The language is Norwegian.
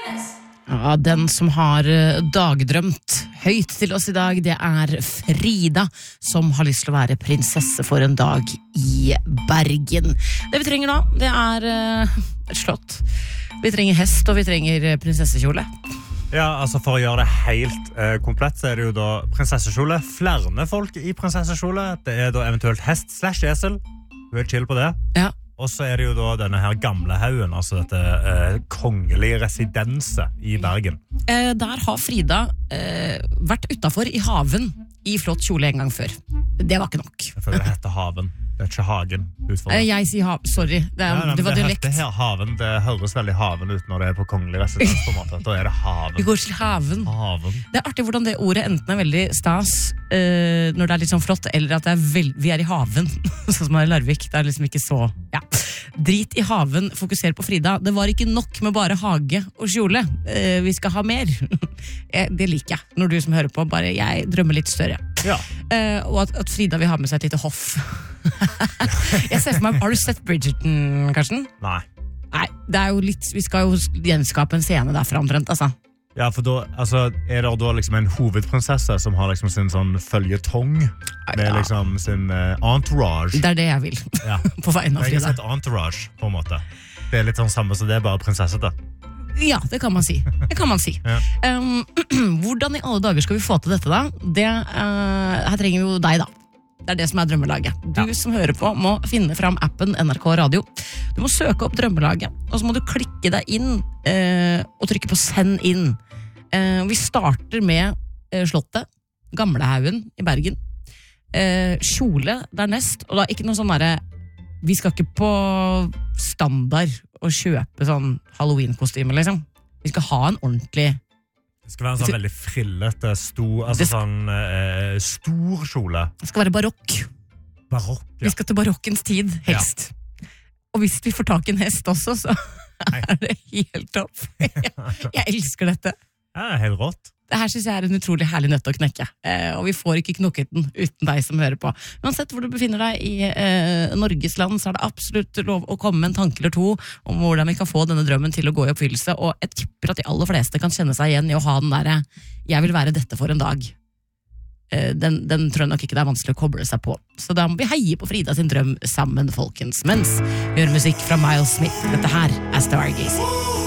Ja, den som har dagdrømt høyt til oss i dag, det Frida, som har lyst til å være prinsesse for en dag i Bergen. Det vi trenger da, det et slott. Vi trenger hest, og vi trenger prinsessekjole. Ja, altså for å gjøre det helt komplett, så det jo da prinsessekjole. Flere folk i prinsessekjole. Det da eventuelt hest/esel. Du chill på det. Ja. Og så det jo da denne her gamle haugen, altså dette kongelige residenset i Bergen. Der har Frida vært utenfor i haven i flott kjole en gang før. Det var ikke nok. Jeg føler det heter haven. Det ikke hagen. Jeg sier haven, sorry. Det var dialekt. Det her haven, det høres veldig haven ut når det på kongelig residens på en måte. Da det haven. Vi går til haven. Det artig hvordan det ordet enten veldig stas når det litt sånn flott, eller at vi i haven, sånn som i Larvik. Det liksom ikke så, ja. Drit i haven, fokuser på Frida. Det var ikke nok med bare hage og kjole. Vi skal ha mer. Det liker jeg. Når du som hører på, bare jeg drømmer litt større. Ja. Og at Frida vil ha med seg et lite hoff. Jeg ser for meg, har du sett Bridgerton, Karsten? Nei, det jo litt, vi skal jo gjenskape en scene derfra omtrent, altså. Ja, for da, altså, det da liksom en hovedprinsesse som har liksom sin sånn følgetong med liksom sin entourage. Det det jeg vil, ja. På vegne av Frida. Jeg har sett entourage, på en måte. Det litt sånn samme, så det bare prinsessete. Ja, det kan man si. Ja. Hvordan i alle dager skal vi få til dette da? Her trenger vi jo deg da. Det det som drømmelaget. Du som hører på må finne fram appen NRK Radio. Du må søke opp drømmelaget, og så må du klikke deg inn og trykke på send inn. Vi starter med slottet, Gamlehaugen i Bergen. Kjole dernest, og da ikke noe sånn derre, vi skal ikke på standard og kjøpe sånn Halloween-kostyme, liksom. Vi skal ha en ordentlig... Det skal være en sånn veldig frillete, stor kjole. Det skal være barokk. Barokk, ja. Vi skal til barokkens tid, helst. Ja. Og hvis vi får tak i en hest også, så det helt topp. Jeg elsker dette. Ja, det helt rått. Det her synes jeg en utrolig herlig nøtt å knekke. Og vi får ikke knokket den uten deg som hører på. Uansett hvor du befinner deg i Norges land, så det absolutt lov å komme med en tanke eller to om hvordan vi kan få denne drømmen til å gå i oppfyllelse. Og jeg tipper at de aller fleste kan kjenne seg igjen i å ha den der «jeg vil være dette for en dag». Den tror jeg nok ikke det vanskelig å koble seg på. Så da må vi heie på Frida sin drøm sammen, folkens. Mens vi hører musikk fra Miles Smith. Dette her Stargazing.